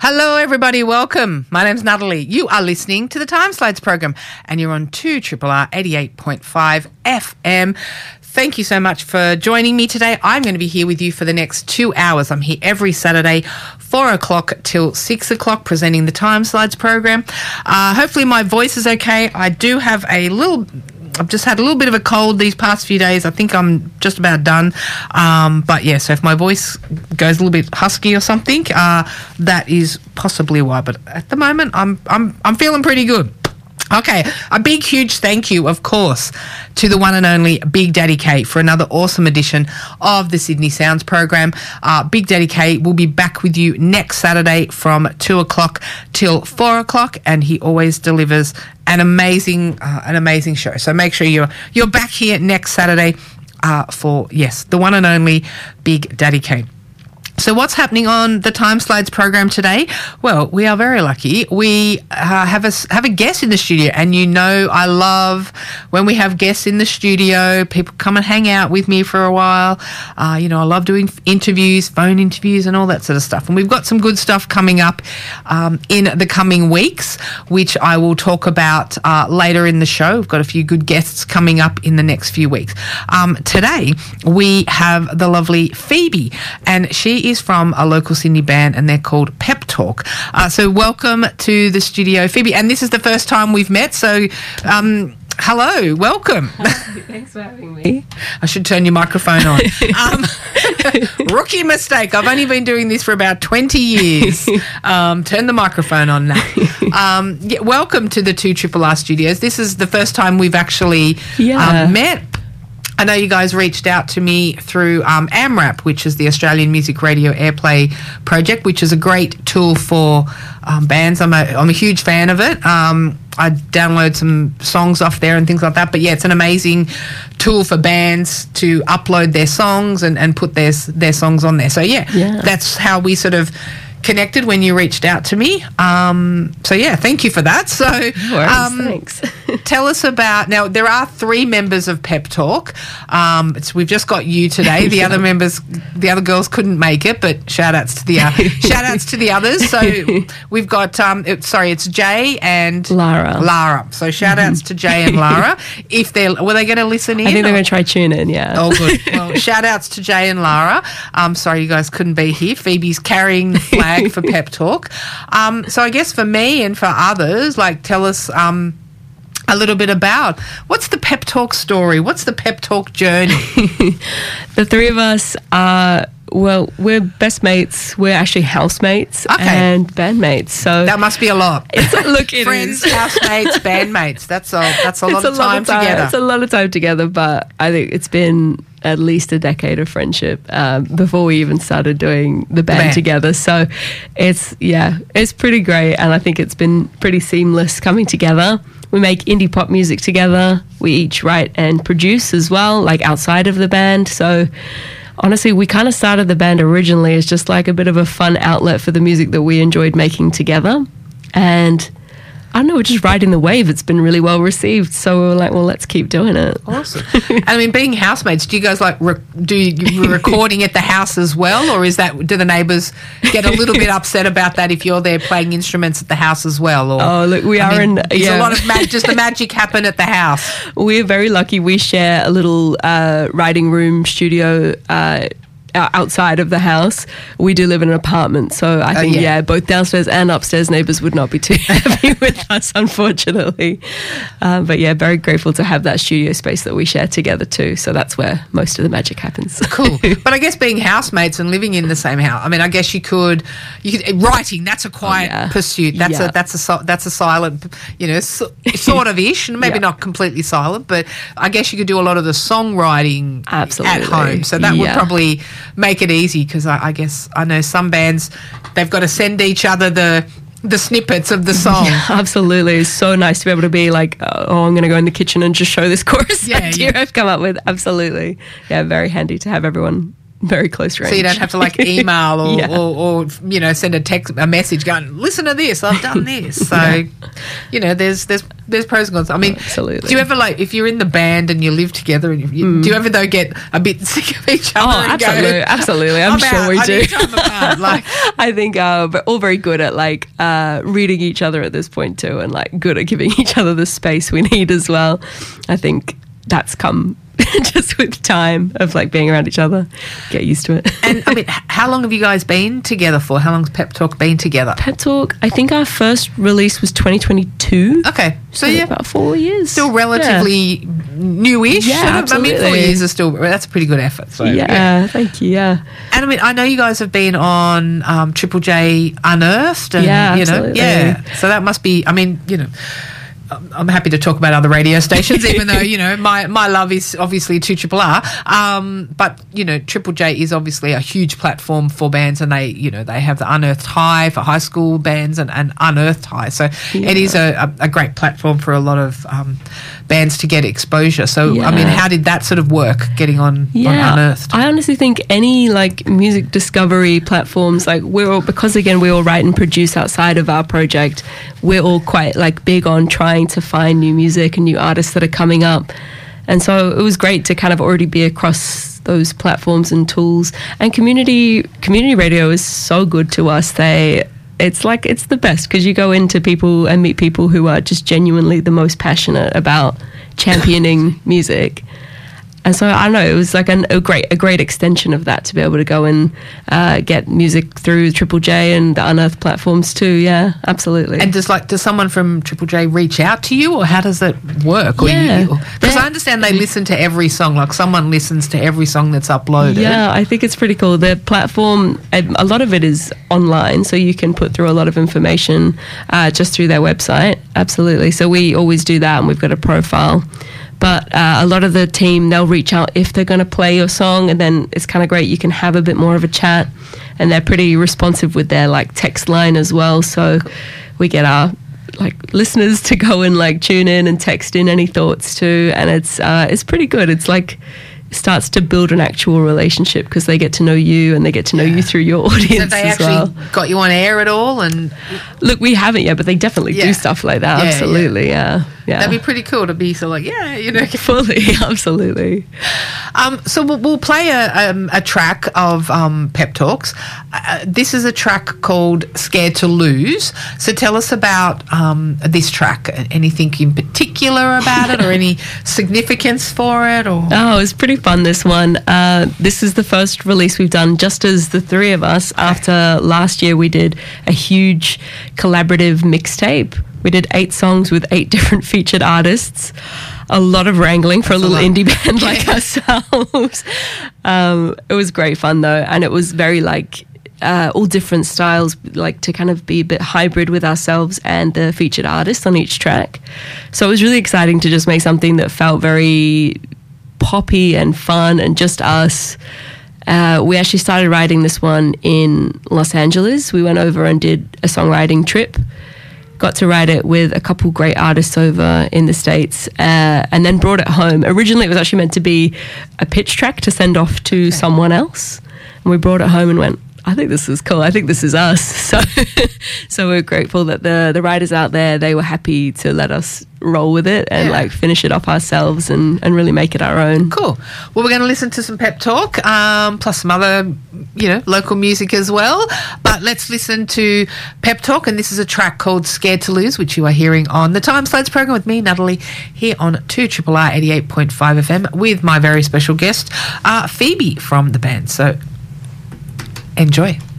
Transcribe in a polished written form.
Hello, everybody. Welcome. My name's Natalie. You are listening to the Time Slides program, and you're on 2RRR 88.5 FM. Thank you so much for joining me today. I'm going to be here with you for the next 2 hours. I'm here every Saturday, 4 o'clock till 6 o'clock, presenting the Time Slides program. Hopefully my voice is okay. I've just had a little bit of a cold these past few days. I think I'm just about done. But yeah, so if my voice goes a little bit husky or something, that is possibly why. But at the moment, I'm feeling pretty good. Okay, a big, huge thank you, of course, to the one and only Big Daddy K for another awesome edition of the Sydney Sounds program. Big Daddy K will be back with you next Saturday from 2 o'clock till 4 o'clock, and he always delivers an amazing show. So make sure you're back here next Saturday for, yes, the one and only Big Daddy K. So what's happening on the Time Slides program today? Well, we are very lucky. We have a guest in the studio, and you know I love when we have guests in the studio. People come and hang out with me for a while. I love doing interviews, phone interviews and all that sort of stuff. And we've got some good stuff coming up in the coming weeks, which I will talk about later in the show. We've got a few good guests coming up in the next few weeks. Today, we have the lovely Phoebe, and she is from a local Sydney band, and they're called Pep Talk. So welcome to the studio, Phoebe. And this is the first time we've met, so hello, welcome. Hi, thanks for having me. I should turn your microphone on. Rookie mistake. I've only been doing this for about 20 years. Turn the microphone on now. Welcome to the 2RRR studios. This is the first time we've actually met. I know you guys reached out to me through AMRAP, which is the Australian Music Radio Airplay Project, which is a great tool for bands. I'm a huge fan of it. I download some songs off there and things like that. But yeah, it's an amazing tool for bands to upload their songs and put their songs on there. So yeah, that's how we sort of connected when you reached out to me. So yeah, thank you for that. So no worries, thanks. Tell us about, now there are 3 members of Pep Talk. We've just got you today. The other members, the other girls couldn't make it, but shout outs to the others. So we've got it's Jay and Lara. So shout outs to Jay and Lara. Were they going to listen in? I think they're going to try tune in, yeah. Oh good. Well, shout outs to Jay and Lara. Sorry you guys couldn't be here. Phoebe's carrying the flag for Pep Talk. So I guess for me and for others, tell us a little bit about what's the Pep Talk story? What's the Pep Talk journey? The 3 of us are, we're best mates. We're actually housemates and bandmates. So that must be a lot. It Friends, is. housemates, bandmates. That's a lot of time together. It's a lot of time together, but I think it's been at least a decade of friendship before we even started doing the band together. So it's pretty great, and I think it's been pretty seamless coming together. We make indie pop music together. We each write and produce as well, outside of the band. So honestly, we kind of started the band originally as just a bit of a fun outlet for the music that we enjoyed making together. And I don't know, we're just riding the wave. It's been really well received. So we were like, well, let's keep doing it. Awesome. And I mean, being housemates, do you guys do recording at the house as well? Or do the neighbours get a little bit upset about that if you're there playing instruments at the house as well? Or, a lot of just the magic happen at the house. We're very lucky. We share a little writing room studio outside of the house. We do live in an apartment, so I think both downstairs and upstairs neighbours would not be too happy with us, unfortunately. But yeah, very grateful to have that studio space that we share together too. So that's where most of the magic happens. Cool. But I guess being housemates and living in the same house, I mean, I guess you could writing. That's a quiet pursuit. That's a silent, sort of ish, maybe not completely silent, but I guess you could do a lot of the songwriting at home. So that would probably make it easy, because I guess I know some bands, they've got to send each other the snippets of the song. Yeah, absolutely. It's so nice to be able to be I'm going to go in the kitchen and just show this chorus idea I've come up with. Absolutely. Yeah, very handy to have everyone very close range. So you don't have to like email or send a message going, listen to this, I've done this. So, there's pros and cons. I mean, absolutely. Do you ever if you're in the band and you live together, and do you ever though get a bit sick of each other? Oh, absolutely. I'm sure we do. I think we're all very good at reading each other at this point too, and good at giving each other the space we need as well. I think that's come just with time of being around each other. Get used to it. And I mean, how long have you guys been together for? How long's Pep Talk been together? Pep Talk, I think our first release was 2022. Okay, so about 4 years. Still relatively newish. Yeah, absolutely. 4 years is that's a pretty good effort. So, thank you. Yeah, and I mean, I know you guys have been on Triple J Unearthed. And, absolutely. So that must be. I mean, I'm happy to talk about other radio stations, even though, my love is obviously 2RRR. But, Triple J is obviously a huge platform for bands, and they have the Unearthed High for high school bands and Unearthed High. So it is a great platform for a lot of bands to get exposure. So, I mean, how did that sort of work, getting on Unearthed? I honestly think any music discovery platforms, because again, we all write and produce outside of our project, we're all quite big on trying to find new music and new artists that are coming up. And so it was great to kind of already be across those platforms and tools. And community radio is so good to us. It's the best, because you go into people and meet people who are just genuinely the most passionate about championing music. And so I don't know, it was a great extension of that to be able to go and get music through Triple J and the Unearthed platforms too. Yeah, absolutely. And does Someone from Triple J reach out to you, or how does it work? Because I understand they listen to every song. Someone listens to every song that's uploaded. Yeah, I think it's pretty cool. The platform, a lot of it is online, so you can put through a lot of information just through their website. Absolutely. So we always do that, and we've got a profile. But a lot of the team, they'll reach out if they're going to play your song, and then it's kind of great. You can have a bit more of a chat, and they're pretty responsive with their text line as well. So we get our listeners to go and tune in and text in any thoughts too, and it's pretty good. It's starts to build an actual relationship, because they get to know you and they get to know you through your audience. Have they actually got you on air at all? And look, we haven't yet, but they definitely do stuff like that. Absolutely, yeah. That'd be pretty cool to be fully, absolutely. So we'll play a track of Pep Talks. This is a track called Scared to Lose. So tell us about this track. Anything in particular about it, or any significance for it? Or it's pretty fun, this one. This is the first release we've done just as the three of us. After last year, we did a huge collaborative mixtape. We did 8 songs with 8 different featured artists. A lot of wrangling for a little indie band like ourselves. It was great fun though, and it was very all different styles, to kind of be a bit hybrid with ourselves and the featured artist on each track. So it was really exciting to just make something that felt very poppy and fun and just us. We actually started writing this one in Los Angeles. We went over and did a songwriting trip. Got to write it with a couple great artists over in the States, and then brought it home. Originally, it was actually meant to be a pitch track to send off to someone else. And we brought it home and went, I think this is cool. I think this is us. So we're grateful that the writers out there, they were happy to let us roll with it and finish it off ourselves and really make it our own. Cool. Well, we're going to listen to some Pep Talk, plus some other, local music as well. But let's listen to Pep Talk, and this is a track called Scared to Lose, which you are hearing on the Time Slides program with me, Natalie, here on 2RRR 88.5 FM with my very special guest, Phoebe from the band. So enjoy.